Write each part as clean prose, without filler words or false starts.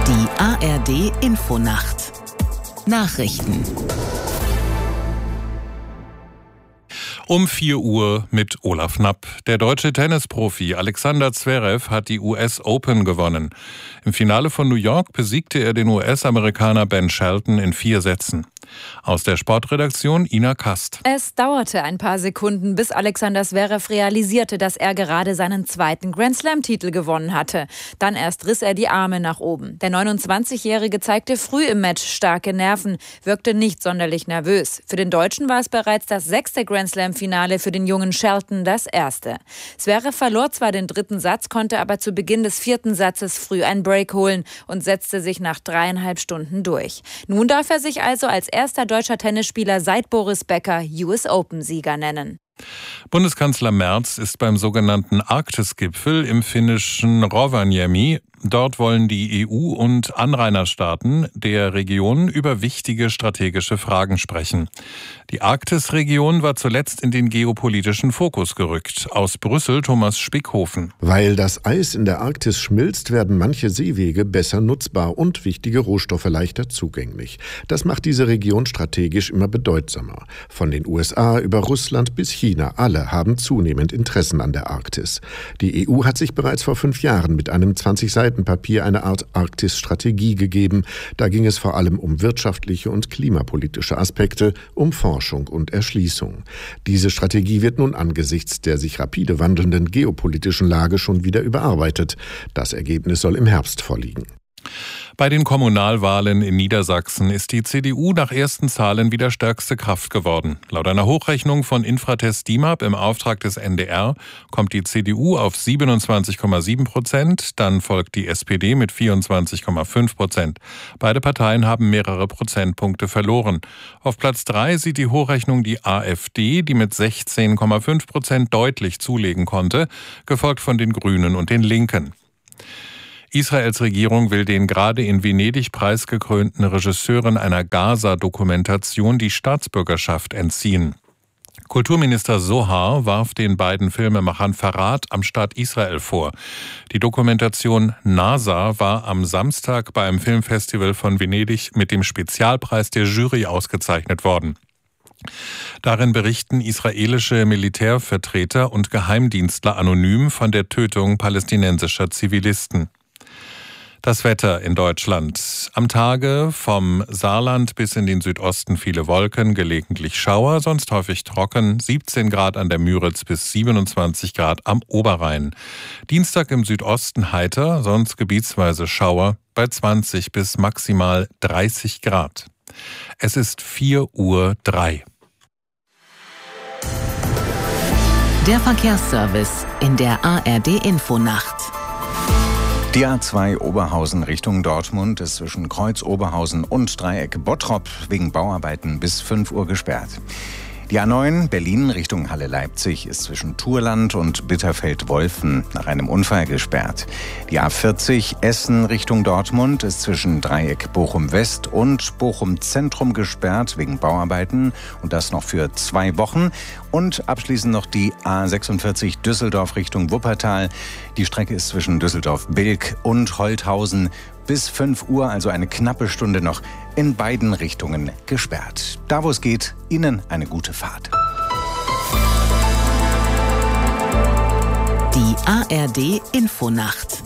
Die ARD Infonacht. Nachrichten. Um 4 Uhr mit Olaf Knapp. Der deutsche Tennisprofi Alexander Zverev hat die US Open gewonnen. Im Finale von New York besiegte er den US-Amerikaner Ben Shelton in 4 Sätzen. Aus der Sportredaktion Ina Kast. Es dauerte ein paar Sekunden, bis Alexander Zverev realisierte, dass er gerade seinen zweiten Grand-Slam-Titel gewonnen hatte. Dann erst riss er die Arme nach oben. Der 29-Jährige zeigte früh im Match starke Nerven, wirkte nicht sonderlich nervös. Für den Deutschen war es bereits das 6. Grand-Slam-Finale, für den jungen Shelton das erste. Zverev verlor zwar den 3. Satz, konnte aber zu Beginn des 4. Satzes früh einen Break holen und setzte sich nach 3,5 Stunden durch. Nun darf er sich also als erster deutscher Tennisspieler seit Boris Becker US Open-Sieger nennen. Bundeskanzler Merz ist beim sogenannten Arktis-Gipfel im finnischen Rovaniemi. Dort wollen die EU und Anrainerstaaten der Region über wichtige strategische Fragen sprechen. Die Arktisregion war zuletzt in den geopolitischen Fokus gerückt. Aus Brüssel Thomas Spickhofen. Weil das Eis in der Arktis schmilzt, werden manche Seewege besser nutzbar und wichtige Rohstoffe leichter zugänglich. Das macht diese Region strategisch immer bedeutsamer. Von den USA über Russland bis China, alle haben zunehmend Interessen an der Arktis. Die EU hat sich bereits vor 5 Jahren mit einem 20-Seiten-Papier eine Art Arktis-Strategie gegeben. Da ging es vor allem um wirtschaftliche und klimapolitische Aspekte, um Forschung und Erschließung. Diese Strategie wird nun angesichts der sich rapide wandelnden geopolitischen Lage schon wieder überarbeitet. Das Ergebnis soll im Herbst vorliegen. Bei den Kommunalwahlen in Niedersachsen ist die CDU nach ersten Zahlen wieder stärkste Kraft geworden. Laut einer Hochrechnung von Infratest DIMAP im Auftrag des NDR kommt die CDU auf 27,7%, dann folgt die SPD mit 24,5%. Beide Parteien haben mehrere Prozentpunkte verloren. Auf Platz 3 sieht die Hochrechnung die AfD, die mit 16,5% deutlich zulegen konnte, gefolgt von den Grünen und den Linken. Israels Regierung will den gerade in Venedig preisgekrönten Regisseuren einer Gaza-Dokumentation die Staatsbürgerschaft entziehen. Kulturminister Zohar warf den beiden Filmemachern Verrat am Staat Israel vor. Die Dokumentation NASA war am Samstag beim Filmfestival von Venedig mit dem Spezialpreis der Jury ausgezeichnet worden. Darin berichten israelische Militärvertreter und Geheimdienstler anonym von der Tötung palästinensischer Zivilisten. Das Wetter in Deutschland. Am Tage vom Saarland bis in den Südosten viele Wolken, gelegentlich Schauer, sonst häufig trocken, 17 Grad an der Müritz bis 27 Grad am Oberrhein. Dienstag im Südosten heiter, sonst gebietsweise Schauer bei 20 bis maximal 30 Grad. Es ist 4:03 Uhr. Der Verkehrsservice in der ARD Infonacht. Die A2 Oberhausen Richtung Dortmund ist zwischen Kreuz Oberhausen und Dreieck Bottrop wegen Bauarbeiten bis 5 Uhr gesperrt. Die A9 Berlin Richtung Halle-Leipzig ist zwischen Thurland und Bitterfeld-Wolfen nach einem Unfall gesperrt. Die A40 Essen Richtung Dortmund ist zwischen Dreieck Bochum-West und Bochum-Zentrum gesperrt wegen Bauarbeiten und das noch für 2 Wochen. Und abschließend noch die A46 Düsseldorf Richtung Wuppertal. Die Strecke ist zwischen Düsseldorf-Bilk und Holthausen bis 5 Uhr, also eine knappe Stunde noch, in beiden Richtungen gesperrt. Da, wo es geht, Ihnen eine gute Fahrt. Die ARD Infonacht.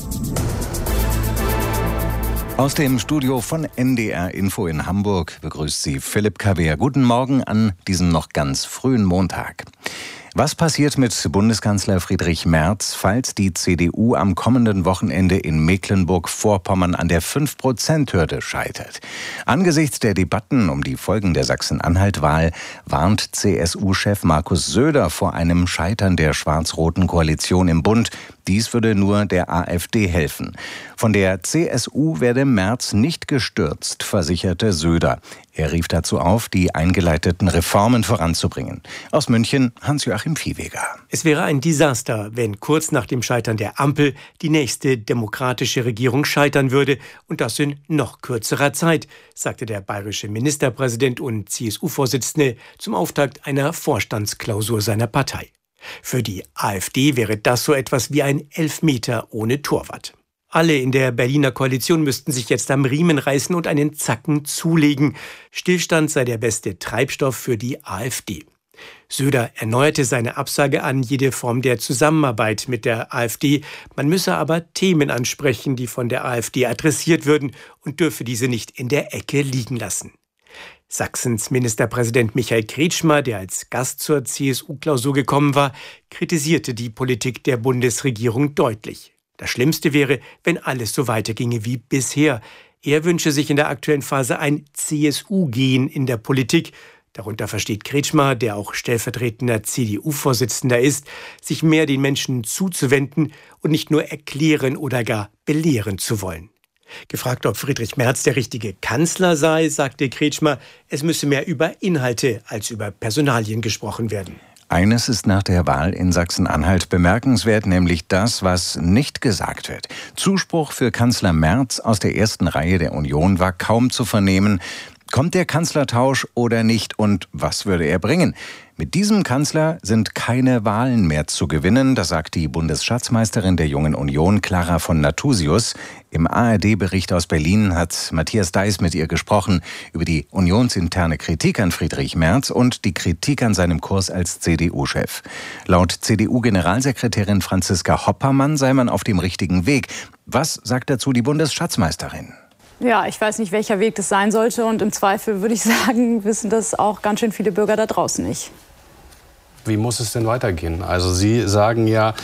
Aus dem Studio von NDR Info in Hamburg begrüßt Sie Philipp Kawehr. Guten Morgen an diesem noch ganz frühen Montag. Was passiert mit Bundeskanzler Friedrich Merz, falls die CDU am kommenden Wochenende in Mecklenburg-Vorpommern an der 5%-Hürde scheitert? Angesichts der Debatten um die Folgen der Sachsen-Anhalt-Wahl warnt CSU-Chef Markus Söder vor einem Scheitern der schwarz-roten Koalition im Bund. Dies würde nur der AfD helfen. Von der CSU werde Merz nicht gestürzt, versicherte Söder. Er rief dazu auf, die eingeleiteten Reformen voranzubringen. Aus München Hans-Joachim Viehweger. Es wäre ein Desaster, wenn kurz nach dem Scheitern der Ampel die nächste demokratische Regierung scheitern würde, und das in noch kürzerer Zeit, sagte der bayerische Ministerpräsident und CSU-Vorsitzende zum Auftakt einer Vorstandsklausur seiner Partei. Für die AfD wäre das so etwas wie ein Elfmeter ohne Torwart. Alle in der Berliner Koalition müssten sich jetzt am Riemen reißen und einen Zacken zulegen. Stillstand sei der beste Treibstoff für die AfD. Söder erneuerte seine Absage an jede Form der Zusammenarbeit mit der AfD. Man müsse aber Themen ansprechen, die von der AfD adressiert würden, und dürfe diese nicht in der Ecke liegen lassen. Sachsens Ministerpräsident Michael Kretschmer, der als Gast zur CSU-Klausur gekommen war, kritisierte die Politik der Bundesregierung deutlich. Das Schlimmste wäre, wenn alles so weiterginge wie bisher. Er wünsche sich in der aktuellen Phase ein CSU-Gen in der Politik. Darunter versteht Kretschmer, der auch stellvertretender CDU-Vorsitzender ist, sich mehr den Menschen zuzuwenden und nicht nur erklären oder gar belehren zu wollen. Gefragt, ob Friedrich Merz der richtige Kanzler sei, sagte Kretschmer, es müsse mehr über Inhalte als über Personalien gesprochen werden. Eines ist nach der Wahl in Sachsen-Anhalt bemerkenswert, nämlich das, was nicht gesagt wird. Zuspruch für Kanzler Merz aus der ersten Reihe der Union war kaum zu vernehmen. Kommt der Kanzlertausch oder nicht und was würde er bringen? Mit diesem Kanzler sind keine Wahlen mehr zu gewinnen, das sagt die Bundesschatzmeisterin der Jungen Union, Clara von Nathusius. Im ARD-Bericht aus Berlin hat Matthias Deiß mit ihr gesprochen über die unionsinterne Kritik an Friedrich Merz und die Kritik an seinem Kurs als CDU-Chef. Laut CDU-Generalsekretärin Franziska Hoppermann sei man auf dem richtigen Weg. Was sagt dazu die Bundesschatzmeisterin? Ja, ich weiß nicht, welcher Weg das sein sollte. Und im Zweifel würde ich sagen, wissen das auch ganz schön viele Bürger da draußen nicht. Wie muss es denn weitergehen? Also Sie sagen ja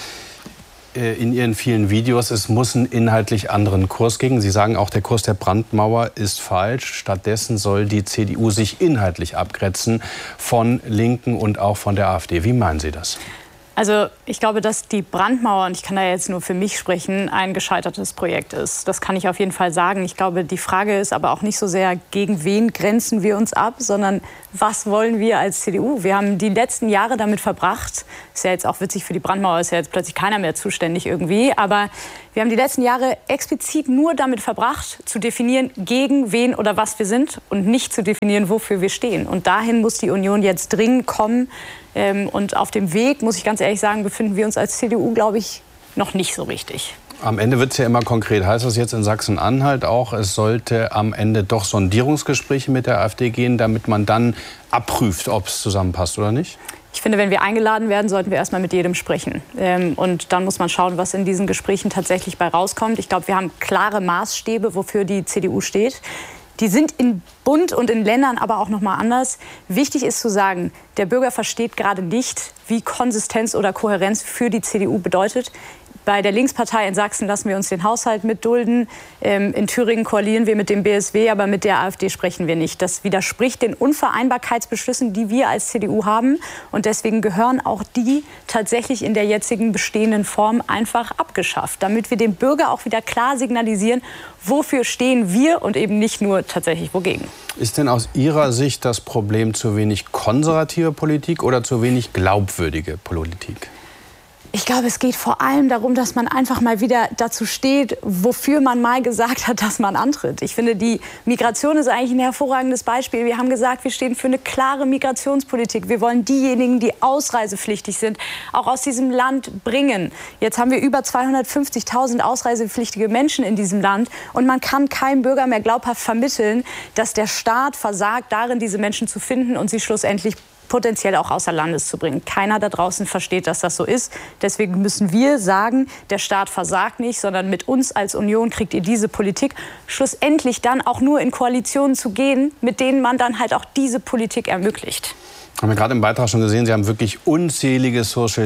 in Ihren vielen Videos, es muss einen inhaltlich anderen Kurs geben. Sie sagen auch, der Kurs der Brandmauer ist falsch. Stattdessen soll die CDU sich inhaltlich abgrenzen von Linken und auch von der AfD. Wie meinen Sie das? Also ich glaube, dass die Brandmauer, und ich kann da jetzt nur für mich sprechen, ein gescheitertes Projekt ist. Das kann ich auf jeden Fall sagen. Ich glaube, die Frage ist aber auch nicht so sehr, gegen wen grenzen wir uns ab, sondern was wollen wir als CDU? Wir haben die letzten Jahre damit verbracht, ist ja jetzt auch witzig für die Brandmauer, ist ja jetzt plötzlich keiner mehr zuständig irgendwie, aber wir haben die letzten Jahre explizit nur damit verbracht, zu definieren, gegen wen oder was wir sind und nicht zu definieren, wofür wir stehen. Und dahin muss die Union jetzt dringend kommen. Und auf dem Weg, muss ich ganz ehrlich sagen, befinden wir uns als CDU, glaube ich, noch nicht so richtig. Am Ende wird es ja immer konkret. Heißt das jetzt in Sachsen-Anhalt auch, es sollte am Ende doch Sondierungsgespräche mit der AfD gehen, damit man dann abprüft, ob es zusammenpasst oder nicht? Ich finde, wenn wir eingeladen werden, sollten wir erstmal mit jedem sprechen. Und dann muss man schauen, was in diesen Gesprächen tatsächlich bei rauskommt. Ich glaube, wir haben klare Maßstäbe, wofür die CDU steht. Die sind in Bund und in Ländern aber auch noch mal anders. Wichtig ist zu sagen, der Bürger versteht gerade nicht, wie Konsistenz oder Kohärenz für die CDU bedeutet. Bei der Linkspartei in Sachsen lassen wir uns den Haushalt mitdulden. In Thüringen koalieren wir mit dem BSW, aber mit der AfD sprechen wir nicht. Das widerspricht den Unvereinbarkeitsbeschlüssen, die wir als CDU haben. Und deswegen gehören auch die tatsächlich in der jetzigen bestehenden Form einfach abgeschafft, damit wir dem Bürger auch wieder klar signalisieren, wofür stehen wir und eben nicht nur tatsächlich wogegen. Ist denn aus Ihrer Sicht das Problem zu wenig konservative Politik oder zu wenig glaubwürdige Politik? Ich glaube, es geht vor allem darum, dass man einfach mal wieder dazu steht, wofür man mal gesagt hat, dass man antritt. Ich finde, die Migration ist eigentlich ein hervorragendes Beispiel. Wir haben gesagt, wir stehen für eine klare Migrationspolitik. Wir wollen diejenigen, die ausreisepflichtig sind, auch aus diesem Land bringen. Jetzt haben wir über 250.000 ausreisepflichtige Menschen in diesem Land. Und man kann keinem Bürger mehr glaubhaft vermitteln, dass der Staat versagt darin, diese Menschen zu finden und sie schlussendlich potenziell auch außer Landes zu bringen. Keiner da draußen versteht, dass das so ist. Deswegen müssen wir sagen, der Staat versagt nicht, sondern mit uns als Union kriegt ihr diese Politik. Schlussendlich dann auch nur in Koalitionen zu gehen, mit denen man dann halt auch diese Politik ermöglicht. Haben wir gerade im Beitrag schon gesehen, Sie haben wirklich unzählige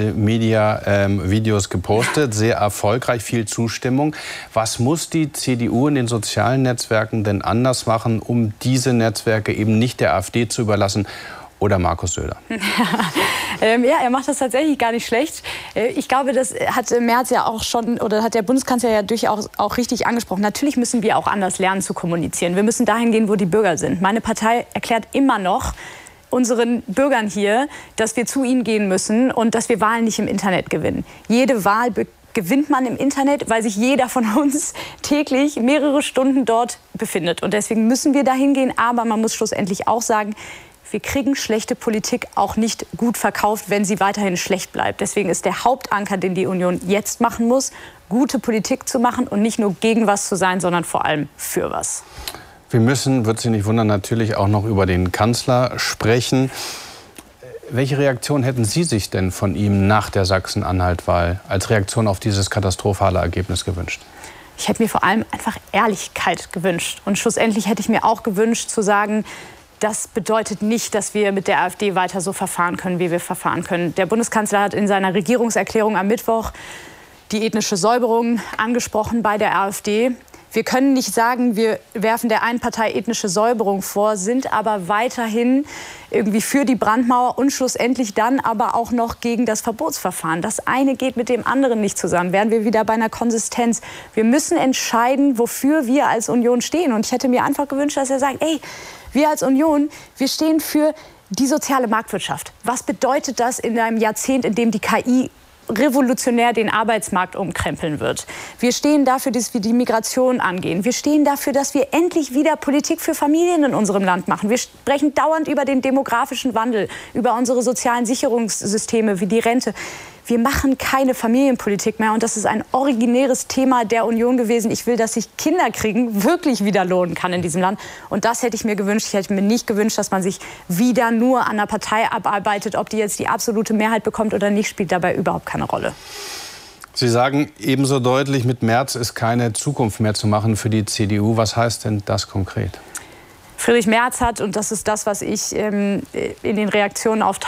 Social-Media-Videos gepostet, sehr erfolgreich, viel Zustimmung. Was muss die CDU in den sozialen Netzwerken denn anders machen, um diese Netzwerke eben nicht der AfD zu überlassen? Oder Markus Söder? Ja, er macht das tatsächlich gar nicht schlecht. Ich glaube, das hat Merz ja auch schon, oder hat der Bundeskanzler ja durchaus auch richtig angesprochen. Natürlich müssen wir auch anders lernen zu kommunizieren. Wir müssen dahin gehen, wo die Bürger sind. Meine Partei erklärt immer noch unseren Bürgern hier, dass wir zu ihnen gehen müssen und dass wir Wahlen nicht im Internet gewinnen. Jede Wahl gewinnt man im Internet, weil sich jeder von uns täglich mehrere Stunden dort befindet. Und deswegen müssen wir dahin gehen. Aber man muss schlussendlich auch sagen, wir kriegen schlechte Politik auch nicht gut verkauft, wenn sie weiterhin schlecht bleibt. Deswegen ist der Hauptanker, den die Union jetzt machen muss, gute Politik zu machen und nicht nur gegen was zu sein, sondern vor allem für was. Wir müssen, wird Sie nicht wundern, natürlich auch noch über den Kanzler sprechen. Welche Reaktion hätten Sie sich denn von ihm nach der Sachsen-Anhalt-Wahl als Reaktion auf dieses katastrophale Ergebnis gewünscht? Ich hätte mir vor allem einfach Ehrlichkeit gewünscht. Und schlussendlich hätte ich mir auch gewünscht zu sagen, das bedeutet nicht, dass wir mit der AfD weiter so verfahren können, wie wir verfahren können. Der Bundeskanzler hat in seiner Regierungserklärung am Mittwoch die ethnische Säuberung angesprochen bei der AfD. Wir können nicht sagen, wir werfen der einen Partei ethnische Säuberung vor, sind aber weiterhin irgendwie für die Brandmauer und schlussendlich dann aber auch noch gegen das Verbotsverfahren. Das eine geht mit dem anderen nicht zusammen. Wären wir wieder bei einer Konsistenz. Wir müssen entscheiden, wofür wir als Union stehen. Und ich hätte mir einfach gewünscht, dass er sagt, ey, wir als Union, wir stehen für die soziale Marktwirtschaft. Was bedeutet das in einem Jahrzehnt, in dem die KI revolutionär den Arbeitsmarkt umkrempeln wird? Wir stehen dafür, dass wir die Migration angehen. Wir stehen dafür, dass wir endlich wieder Politik für Familien in unserem Land machen. Wir sprechen dauernd über den demografischen Wandel, über unsere sozialen Sicherungssysteme wie die Rente. Wir machen keine Familienpolitik mehr und das ist ein originäres Thema der Union gewesen. Ich will, dass sich Kinderkriegen wirklich wieder lohnen kann in diesem Land. Und das hätte ich mir gewünscht. Ich hätte mir nicht gewünscht, dass man sich wieder nur an einer Partei abarbeitet. Ob die jetzt die absolute Mehrheit bekommt oder nicht, spielt dabei überhaupt keine Rolle. Sie sagen ebenso deutlich, mit Merz ist keine Zukunft mehr zu machen für die CDU. Was heißt denn das konkret? Friedrich Merz hat, und das ist das, was ich in den Reaktionen auf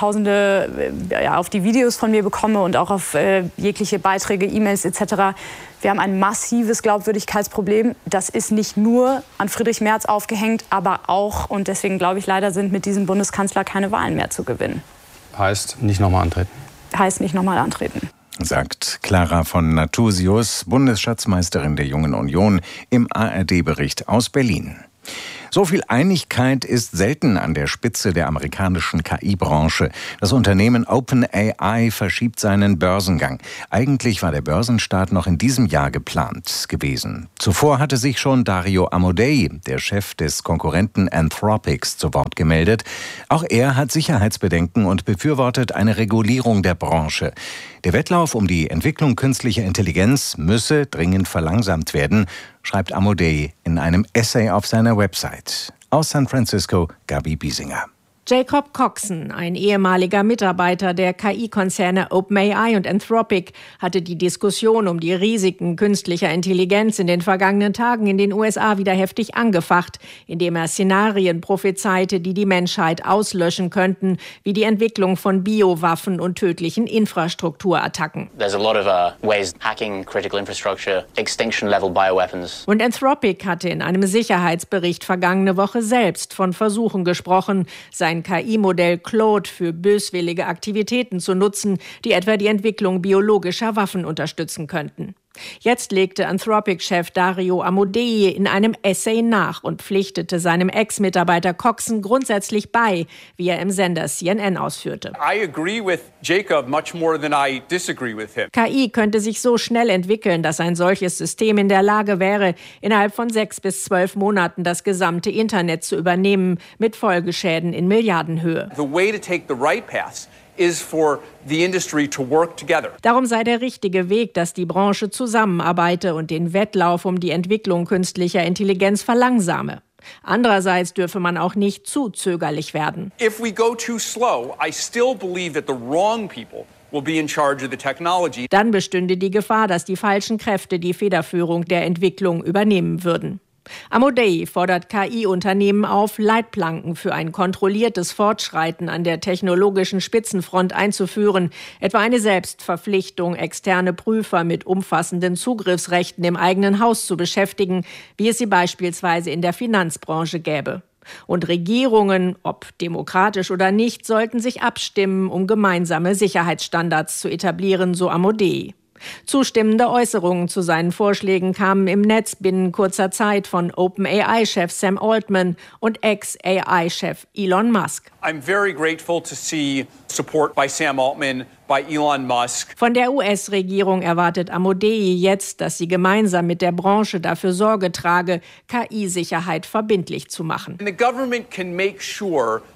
auf die Videos von mir bekomme und auch auf jegliche Beiträge, E-Mails etc. Wir haben ein massives Glaubwürdigkeitsproblem. Das ist nicht nur an Friedrich Merz aufgehängt, aber auch, und deswegen glaube ich leider, sind mit diesem Bundeskanzler keine Wahlen mehr zu gewinnen. Heißt nicht nochmal antreten? Heißt nicht nochmal antreten. Sagt Clara von Nathusius, Bundesschatzmeisterin der Jungen Union, im ARD-Bericht aus Berlin. So viel Einigkeit ist selten an der Spitze der amerikanischen KI-Branche. Das Unternehmen OpenAI verschiebt seinen Börsengang. Eigentlich war der Börsenstart noch in diesem Jahr geplant gewesen. Zuvor hatte sich schon Dario Amodei, der Chef des Konkurrenten Anthropic, zu Wort gemeldet. Auch er hat Sicherheitsbedenken und befürwortet eine Regulierung der Branche. Der Wettlauf um die Entwicklung künstlicher Intelligenz müsse dringend verlangsamt werden, schreibt Amodei in einem Essay auf seiner Website. Aus San Francisco, Gabi Biesinger. Jacob Coxon, ein ehemaliger Mitarbeiter der KI-Konzerne OpenAI und Anthropic, hatte die Diskussion um die Risiken künstlicher Intelligenz in den vergangenen Tagen in den USA wieder heftig angefacht, indem er Szenarien prophezeite, die die Menschheit auslöschen könnten, wie die Entwicklung von Biowaffen und tödlichen Infrastrukturattacken. There's a lot of ways hacking critical infrastructure, extinction-level bioweapons. Und Anthropic hatte in einem Sicherheitsbericht vergangene Woche selbst von Versuchen gesprochen, sein KI-Modell Claude für böswillige Aktivitäten zu nutzen, die etwa die Entwicklung biologischer Waffen unterstützen könnten. Jetzt legte Anthropic-Chef Dario Amodei in einem Essay nach und pflichtete seinem Ex-Mitarbeiter Coxon grundsätzlich bei, wie er im Sender CNN ausführte. I agree with Jacob much more than I disagree with him. KI könnte sich so schnell entwickeln, dass ein solches System in der Lage wäre, innerhalb von 6 bis 12 Monaten das gesamte Internet zu übernehmen, mit Folgeschäden in Milliardenhöhe. The way to take the right path is for the industry to work together. Darum sei der richtige Weg, dass die Branche zusammenarbeite und den Wettlauf um die Entwicklung künstlicher Intelligenz verlangsame. Andererseits dürfe man auch nicht zu zögerlich werden. If we go too slow, I still believe that the wrong people will be in charge of the technology. Dann bestünde die Gefahr, dass die falschen Kräfte die Federführung der Entwicklung übernehmen würden. Amodei fordert KI-Unternehmen auf, Leitplanken für ein kontrolliertes Fortschreiten an der technologischen Spitzenfront einzuführen, etwa eine Selbstverpflichtung, externe Prüfer mit umfassenden Zugriffsrechten im eigenen Haus zu beschäftigen, wie es sie beispielsweise in der Finanzbranche gäbe. Und Regierungen, ob demokratisch oder nicht, sollten sich abstimmen, um gemeinsame Sicherheitsstandards zu etablieren, so Amodei. Zustimmende Äußerungen zu seinen Vorschlägen kamen im Netz binnen kurzer Zeit von OpenAI-Chef Sam Altman und Ex-AI-Chef Elon Musk. I'm very grateful to see support by Sam Altman, by Elon Musk. Von der US-Regierung erwartet Amodei jetzt, dass sie gemeinsam mit der Branche dafür Sorge trage, KI-Sicherheit verbindlich zu machen. And the government can make sure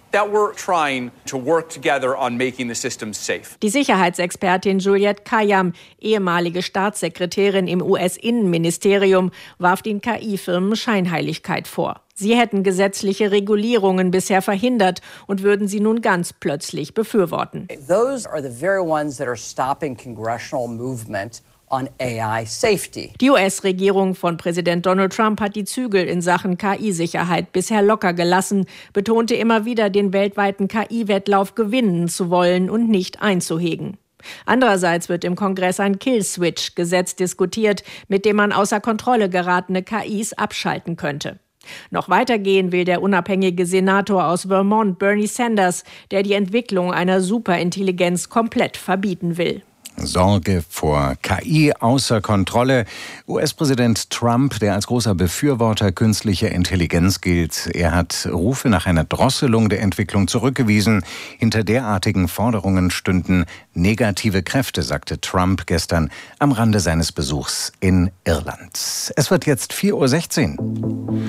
that we're trying to work together on making the system safe. Die Sicherheitsexpertin Juliette Kayyem, ehemalige Staatssekretärin im US-Innenministerium, warf den KI-Firmen Scheinheiligkeit vor. Sie hätten gesetzliche Regulierungen bisher verhindert und würden sie nun ganz plötzlich befürworten. Those are the very ones that are stopping congressional movement on AI safety. Die US-Regierung von Präsident Donald Trump hat die Zügel in Sachen KI-Sicherheit bisher locker gelassen, betonte immer wieder, den weltweiten KI-Wettlauf gewinnen zu wollen und nicht einzuhegen. Andererseits wird im Kongress ein Kill-Switch-Gesetz diskutiert, mit dem man außer Kontrolle geratene KIs abschalten könnte. Noch weiter gehen will der unabhängige Senator aus Vermont, Bernie Sanders, der die Entwicklung einer Superintelligenz komplett verbieten will. Sorge vor KI außer Kontrolle. US-Präsident Trump, der als großer Befürworter künstlicher Intelligenz gilt, er hat Rufe nach einer Drosselung der Entwicklung zurückgewiesen. Hinter derartigen Forderungen stünden negative Kräfte, sagte Trump gestern am Rande seines Besuchs in Irland. Es wird jetzt 4:16 Uhr.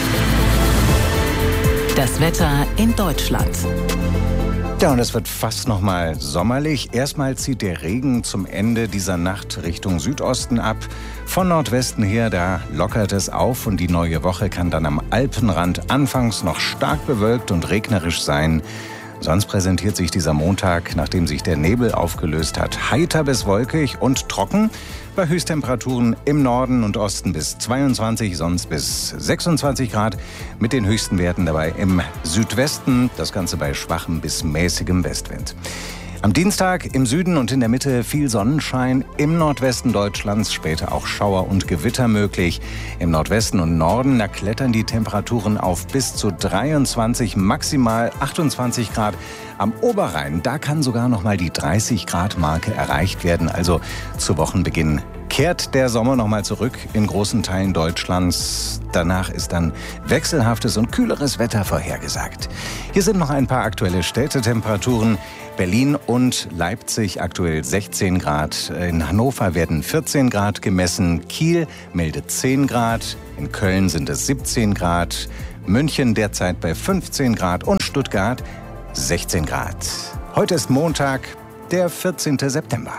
Das Wetter in Deutschland. Ja, und es wird fast noch mal sommerlich. Erstmal zieht der Regen zum Ende dieser Nacht Richtung Südosten ab. Von Nordwesten her, da lockert es auf und die neue Woche kann dann am Alpenrand anfangs noch stark bewölkt und regnerisch sein. Sonst präsentiert sich dieser Montag, nachdem sich der Nebel aufgelöst hat, heiter bis wolkig und trocken. Bei Höchsttemperaturen im Norden und Osten bis 22, sonst bis 26 Grad. Mit den höchsten Werten dabei im Südwesten, das Ganze bei schwachem bis mäßigem Westwind. Am Dienstag im Süden und in der Mitte viel Sonnenschein, im Nordwesten Deutschlands später auch Schauer und Gewitter möglich. Im Nordwesten und Norden, da klettern die Temperaturen auf bis zu 23, maximal 28 Grad. Am Oberrhein, da kann sogar noch mal die 30-Grad-Marke erreicht werden. Also zu Wochenbeginn kehrt der Sommer noch mal zurück in großen Teilen Deutschlands. Danach ist dann wechselhaftes und kühleres Wetter vorhergesagt. Hier sind noch ein paar aktuelle Städtetemperaturen. Berlin und Leipzig aktuell 16 Grad. In Hannover werden 14 Grad gemessen. Kiel meldet 10 Grad. In Köln sind es 17 Grad. München derzeit bei 15 Grad und Stuttgart 16 Grad. Heute ist Montag, der 14. September.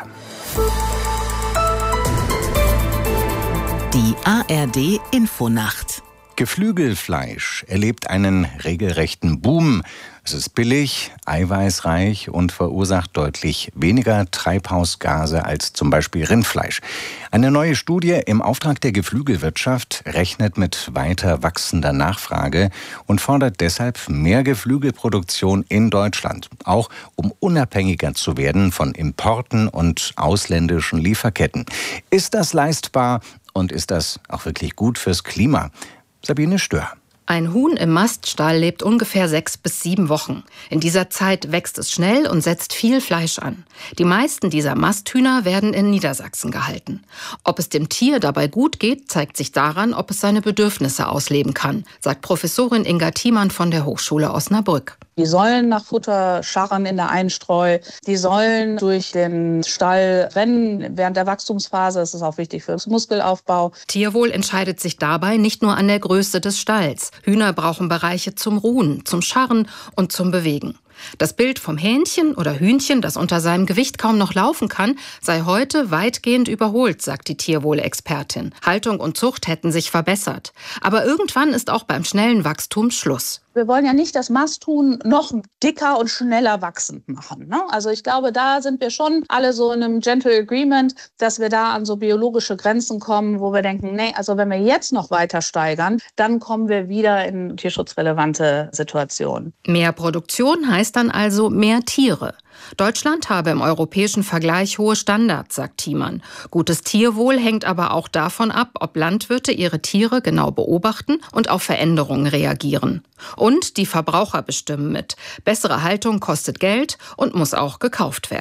Die ARD Infonacht. Geflügelfleisch erlebt einen regelrechten Boom. Es ist billig, eiweißreich und verursacht deutlich weniger Treibhausgase als zum Beispiel Rindfleisch. Eine neue Studie im Auftrag der Geflügelwirtschaft rechnet mit weiter wachsender Nachfrage und fordert deshalb mehr Geflügelproduktion in Deutschland, auch um unabhängiger zu werden von Importen und ausländischen Lieferketten. Ist das leistbar und ist das auch wirklich gut fürs Klima? Sabine Stör. Ein Huhn im Maststall lebt ungefähr 6 bis 7 Wochen. In dieser Zeit wächst es schnell und setzt viel Fleisch an. Die meisten dieser Masthühner werden in Niedersachsen gehalten. Ob es dem Tier dabei gut geht, zeigt sich daran, ob es seine Bedürfnisse ausleben kann, sagt Professorin Inga Thiemann von der Hochschule Osnabrück. Die sollen nach Futter scharren in der Einstreu. Die sollen durch den Stall rennen während der Wachstumsphase. Das ist auch wichtig für den Muskelaufbau. Tierwohl entscheidet sich dabei nicht nur an der Größe des Stalls. Hühner brauchen Bereiche zum Ruhen, zum Scharren und zum Bewegen. Das Bild vom Hähnchen oder Hühnchen, das unter seinem Gewicht kaum noch laufen kann, sei heute weitgehend überholt, sagt die Tierwohlexpertin. Haltung und Zucht hätten sich verbessert. Aber irgendwann ist auch beim schnellen Wachstum Schluss. Wir wollen ja nicht das Masthuhn noch dicker und schneller wachsend machen, ne? Also ich glaube, da sind wir schon alle so in einem Gentle Agreement, dass wir da an so biologische Grenzen kommen, wo wir denken, nee, also wenn wir jetzt noch weiter steigern, dann kommen wir wieder in tierschutzrelevante Situationen. Mehr Produktion heißt dann also mehr Tiere. Deutschland habe im europäischen Vergleich hohe Standards, sagt Thiemann. Gutes Tierwohl hängt aber auch davon ab, ob Landwirte ihre Tiere genau beobachten und auf Veränderungen reagieren. Und die Verbraucher bestimmen mit. Bessere Haltung kostet Geld und muss auch gekauft werden.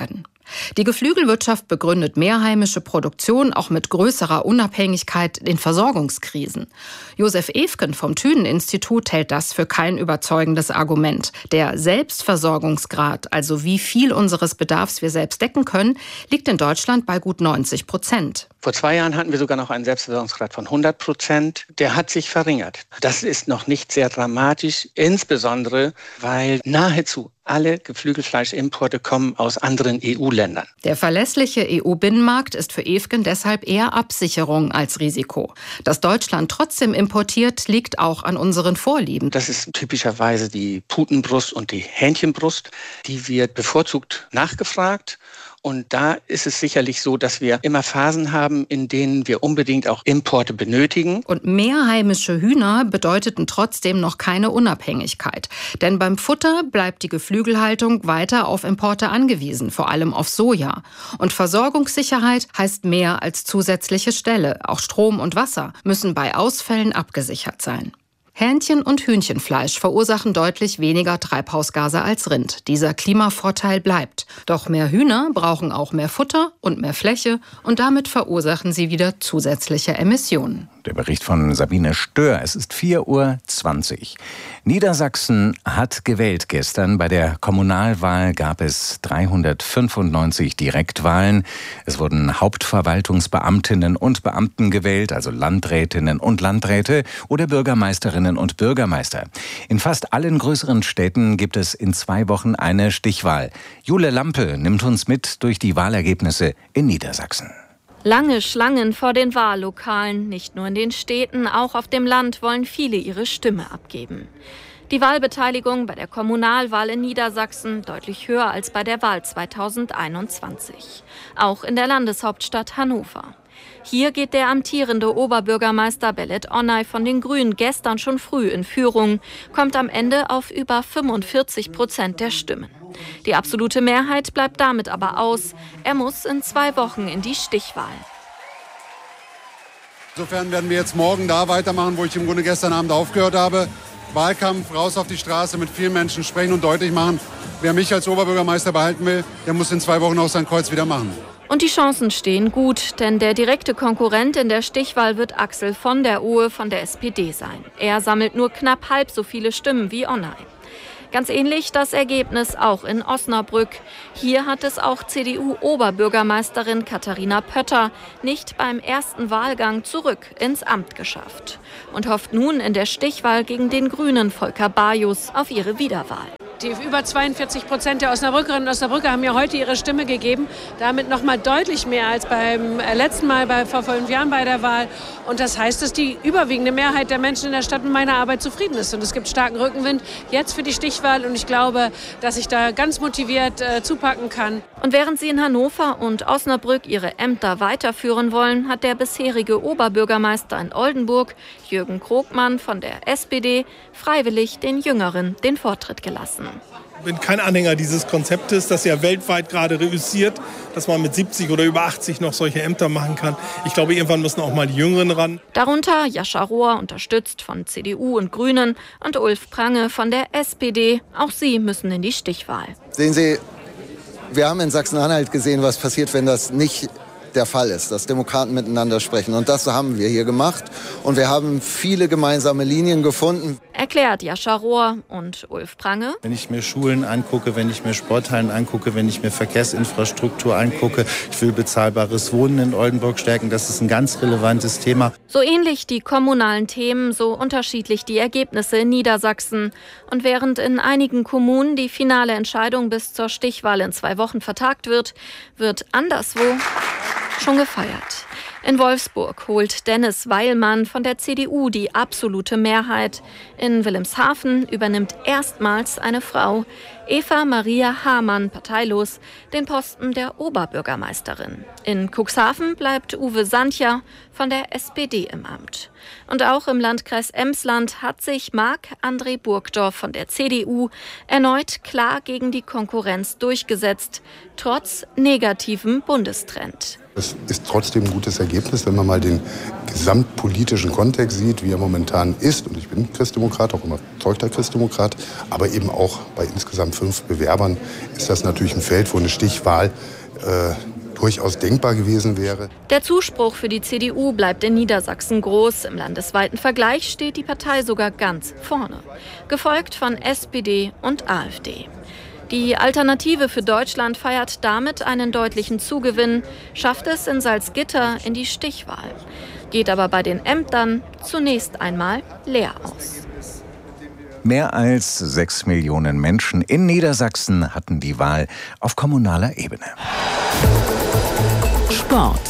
Die Geflügelwirtschaft begründet mehr heimische Produktion auch mit größerer Unabhängigkeit in Versorgungskrisen. Josef Evgen vom Thünen-Institut hält das für kein überzeugendes Argument. Der Selbstversorgungsgrad, also wie viel unseres Bedarfs wir selbst decken können, liegt in Deutschland bei gut 90%. Vor 2 Jahren hatten wir sogar noch einen Selbstversorgungsgrad von 100%. Der hat sich verringert. Das ist noch nicht sehr dramatisch, insbesondere weil nahezu alle Geflügelfleischimporte kommen aus anderen EU-Ländern. Der verlässliche EU-Binnenmarkt ist für Evgen deshalb eher Absicherung als Risiko. Dass Deutschland trotzdem importiert, liegt auch an unseren Vorlieben. Das ist typischerweise die Putenbrust und die Hähnchenbrust. Die wird bevorzugt nachgefragt. Und da ist es sicherlich so, dass wir immer Phasen haben, in denen wir unbedingt auch Importe benötigen. Und mehr heimische Hühner bedeuteten trotzdem noch keine Unabhängigkeit. Denn beim Futter bleibt die Geflügelhaltung weiter auf Importe angewiesen, vor allem auf Soja. Und Versorgungssicherheit heißt mehr als zusätzliche Ställe. Auch Strom und Wasser müssen bei Ausfällen abgesichert sein. Hähnchen- und Hühnchenfleisch verursachen deutlich weniger Treibhausgase als Rind. Dieser Klimavorteil bleibt. Doch mehr Hühner brauchen auch mehr Futter und mehr Fläche und damit verursachen sie wieder zusätzliche Emissionen. Der Bericht von Sabine Stör. Es ist 4:20 Uhr. Niedersachsen hat gewählt gestern. Bei der Kommunalwahl gab es 395 Direktwahlen. Es wurden Hauptverwaltungsbeamtinnen und Beamten gewählt, also Landrätinnen und Landräte oder Bürgermeisterinnen und Bürgermeister. In fast allen größeren Städten gibt es in 2 Wochen eine Stichwahl. Jule Lampe nimmt uns mit durch die Wahlergebnisse in Niedersachsen. Lange Schlangen vor den Wahllokalen, nicht nur in den Städten, auch auf dem Land wollen viele ihre Stimme abgeben. Die Wahlbeteiligung bei der Kommunalwahl in Niedersachsen deutlich höher als bei der Wahl 2021. Auch in der Landeshauptstadt Hannover. Hier geht der amtierende Oberbürgermeister Belet Onay von den Grünen gestern schon früh in Führung, kommt am Ende auf über 45% der Stimmen. Die absolute Mehrheit bleibt damit aber aus. Er muss in 2 Wochen in die Stichwahl. Insofern werden wir jetzt morgen da weitermachen, wo ich im Grunde gestern Abend aufgehört habe. Wahlkampf, raus auf die Straße, mit vielen Menschen sprechen und deutlich machen, wer mich als Oberbürgermeister behalten will, der muss in 2 Wochen auch sein Kreuz wieder machen. Und die Chancen stehen gut, denn der direkte Konkurrent in der Stichwahl wird Axel von der Ohe von der SPD sein. Er sammelt nur knapp halb so viele Stimmen wie Onay. Ganz ähnlich das Ergebnis auch in Osnabrück. Hier hat es auch CDU-Oberbürgermeisterin Katharina Pötter nicht beim ersten Wahlgang zurück ins Amt geschafft und hofft nun in der Stichwahl gegen den Grünen Volker Bajus auf ihre Wiederwahl. Die über 42% der Osnabrückerinnen und Osnabrücker haben mir heute ihre Stimme gegeben. Damit noch mal deutlich mehr als beim letzten Mal vor 5 Jahren bei der Wahl. Und das heißt, dass die überwiegende Mehrheit der Menschen in der Stadt mit meiner Arbeit zufrieden ist. Und es gibt starken Rückenwind jetzt für die Stichwahl. Und ich glaube, dass ich da ganz motiviert zupacken kann. Und während sie in Hannover und Osnabrück ihre Ämter weiterführen wollen, hat der bisherige Oberbürgermeister in Oldenburg, Jürgen Krogmann von der SPD, freiwillig den Jüngeren den Vortritt gelassen. Ich bin kein Anhänger dieses Konzeptes, das ja weltweit gerade reüssiert, dass man mit 70 oder über 80 noch solche Ämter machen kann. Ich glaube, irgendwann müssen auch mal die Jüngeren ran. Darunter Jascha Rohr, unterstützt von CDU und Grünen, und Ulf Prange von der SPD. Auch sie müssen in die Stichwahl. Sehen Sie, wir haben in Sachsen-Anhalt gesehen, was passiert, wenn das nicht der Fall ist, dass Demokraten miteinander sprechen. Und das haben wir hier gemacht. Und wir haben viele gemeinsame Linien gefunden. Erklärt Jascha Rohr und Ulf Prange. Wenn ich mir Schulen angucke, wenn ich mir Sporthallen angucke, wenn ich mir Verkehrsinfrastruktur angucke, ich will bezahlbares Wohnen in Oldenburg stärken, das ist ein ganz relevantes Thema. So ähnlich die kommunalen Themen, so unterschiedlich die Ergebnisse in Niedersachsen. Und während in einigen Kommunen die finale Entscheidung bis zur Stichwahl in 2 Wochen vertagt wird, wird anderswo schon gefeiert. In Wolfsburg holt Dennis Weilmann von der CDU die absolute Mehrheit. In Wilhelmshaven übernimmt erstmals eine Frau, Eva Maria Hamann, parteilos, den Posten der Oberbürgermeisterin. In Cuxhaven bleibt Uwe Sancher von der SPD im Amt. Und auch im Landkreis Emsland hat sich Marc-André Burgdorf von der CDU erneut klar gegen die Konkurrenz durchgesetzt, trotz negativem Bundestrend. Es ist trotzdem ein gutes Ergebnis, wenn man mal den gesamtpolitischen Kontext sieht, wie er momentan ist. Und ich bin Christdemokrat, auch immer überzeugter Christdemokrat. Aber eben auch bei insgesamt 5 Bewerbern ist das natürlich ein Feld, wo eine Stichwahl durchaus denkbar gewesen wäre. Der Zuspruch für die CDU bleibt in Niedersachsen groß. Im landesweiten Vergleich steht die Partei sogar ganz vorne, gefolgt von SPD und AfD. Die Alternative für Deutschland feiert damit einen deutlichen Zugewinn, schafft es in Salzgitter in die Stichwahl, geht aber bei den Ämtern zunächst einmal leer aus. Mehr als 6 Millionen Menschen in Niedersachsen hatten die Wahl auf kommunaler Ebene. Sport.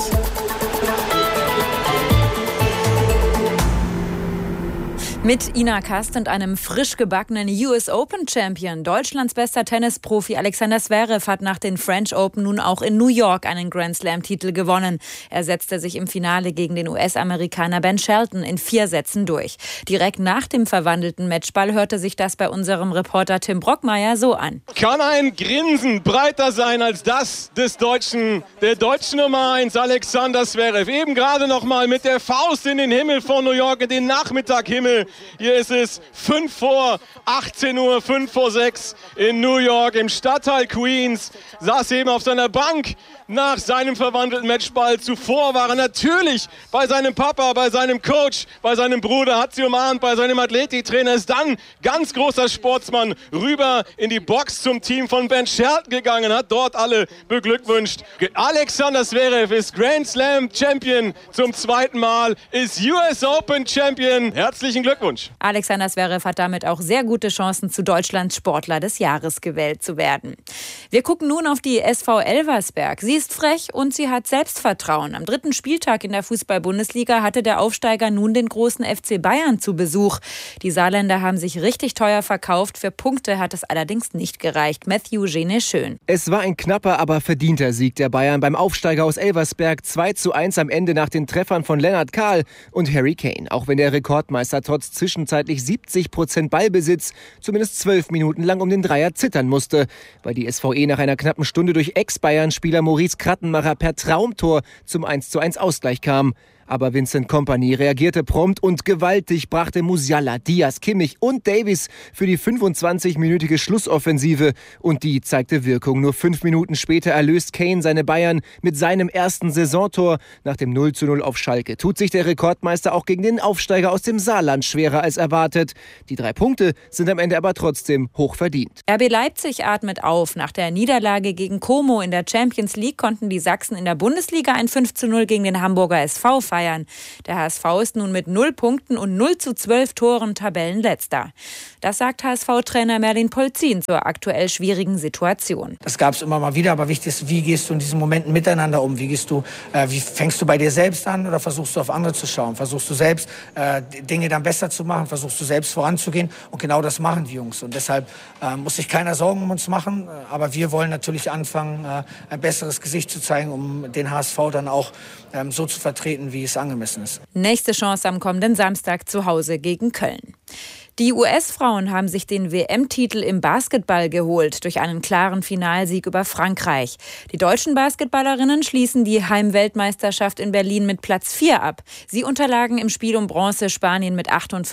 Mit Ina Kast und einem frisch gebackenen US Open Champion. Deutschlands bester Tennisprofi Alexander Zverev hat nach den French Open nun auch in New York einen Grand Slam-Titel gewonnen. Er setzte sich im Finale gegen den US-Amerikaner Ben Shelton in 4 Sätzen durch. Direkt nach dem verwandelten Matchball hörte sich das bei unserem Reporter Tim Brockmeier so an. Kann ein Grinsen breiter sein als das der deutschen Nummer 1 Alexander Zverev? Eben gerade noch mal mit der Faust in den Himmel von New York, in den Nachmittaghimmel. Hier ist es 5 vor 18 Uhr, 5 vor 6 in New York im Stadtteil Queens. Saß eben auf seiner Bank nach seinem verwandelten Matchball. Zuvor war er natürlich bei seinem Papa, bei seinem Coach, bei seinem Bruder, hat sie umarmt, bei seinem Athletiktrainer. Ist dann, ganz großer Sportsmann, rüber in die Box zum Team von Ben Shelton gegangen, hat dort alle beglückwünscht. Alexander Zverev ist Grand Slam Champion zum 2. Mal, ist US Open Champion. Herzlichen Glückwunsch. Alexander Zverev hat damit auch sehr gute Chancen, zu Deutschlands Sportler des Jahres gewählt zu werden. Wir gucken nun auf die SV Elversberg. Sie ist frech und sie hat Selbstvertrauen. Am 3. Spieltag in der Fußball-Bundesliga hatte der Aufsteiger nun den großen FC Bayern zu Besuch. Die Saarländer haben sich richtig teuer verkauft. Für Punkte hat es allerdings nicht gereicht. Matthew Gene-Schön. Es war ein knapper, aber verdienter Sieg der Bayern beim Aufsteiger aus Elversberg. 2:1 am Ende nach den Treffern von Lennart Kahl und Harry Kane. Auch wenn der Rekordmeister trotz zwischenzeitlich 70% Ballbesitz zumindest 12 Minuten lang um den Dreier zittern musste, weil die SVE nach einer knappen Stunde durch Ex-Bayern-Spieler Maurice Krattenmacher per Traumtor zum 1:1 Ausgleich kam. Aber Vincent Kompany reagierte prompt und gewaltig, brachte Musiala, Diaz, Kimmich und Davies für die 25-minütige Schlussoffensive. Und die zeigte Wirkung. Nur 5 Minuten später erlöst Kane seine Bayern mit seinem ersten Saisontor. Nach dem 0:0 auf Schalke tut sich der Rekordmeister auch gegen den Aufsteiger aus dem Saarland schwerer als erwartet. Die 3 Punkte sind am Ende aber trotzdem hoch verdient. RB Leipzig atmet auf. Nach der Niederlage gegen Como in der Champions League konnten die Sachsen in der Bundesliga ein 5:0 gegen den Hamburger SV feiern. Der HSV ist nun mit 0 Punkten und 0:12 Toren Tabellenletzter. Das sagt HSV-Trainer Merlin Polzin zur aktuell schwierigen Situation. Das gab es immer mal wieder, aber wichtig ist, wie gehst du in diesen Momenten miteinander um? Wie fängst du bei dir selbst an oder versuchst du auf andere zu schauen? Versuchst du selbst Dinge dann besser zu machen? Versuchst du selbst voranzugehen? Und genau das machen die Jungs. Und deshalb muss sich keiner Sorgen um uns machen. Aber wir wollen natürlich anfangen, ein besseres Gesicht zu zeigen, um den HSV dann auch so zu vertreten, wie es angemessen ist. Nächste Chance am kommenden Samstag zu Hause gegen Köln. Die US-Frauen haben sich den WM-Titel im Basketball geholt durch einen klaren Finalsieg über Frankreich. Die deutschen Basketballerinnen schließen die Heimweltmeisterschaft in Berlin mit Platz 4 ab. Sie unterlagen im Spiel um Bronze Spanien mit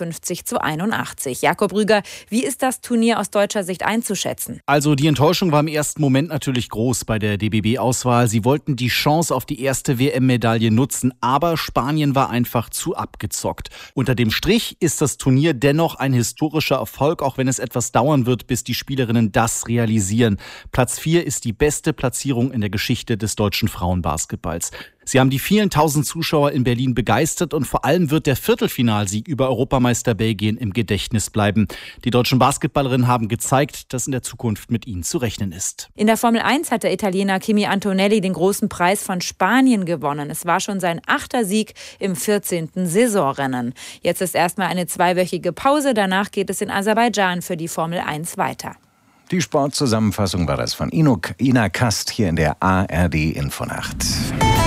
58:81. Jakob Rüger, wie ist das Turnier aus deutscher Sicht einzuschätzen? Also die Enttäuschung war im ersten Moment natürlich groß bei der DBB-Auswahl. Sie wollten die Chance auf die erste WM-Medaille nutzen, aber Spanien war einfach zu abgezockt. Unter dem Strich ist das Turnier dennoch ein historischer Erfolg, auch wenn es etwas dauern wird, bis die Spielerinnen das realisieren. Platz 4 ist die beste Platzierung in der Geschichte des deutschen Frauenbasketballs. Sie haben die vielen tausend Zuschauer in Berlin begeistert und vor allem wird der Viertelfinalsieg über Europameister Belgien im Gedächtnis bleiben. Die deutschen Basketballerinnen haben gezeigt, dass in der Zukunft mit ihnen zu rechnen ist. In der Formel 1 hat der Italiener Kimi Antonelli den großen Preis von Spanien gewonnen. Es war schon sein 8. Sieg im 14. Saisonrennen. Jetzt ist erstmal eine 2-wöchige Pause. Danach geht es in Aserbaidschan für die Formel 1 weiter. Die Sportzusammenfassung war das von Ina Kast hier in der ARD Infonacht.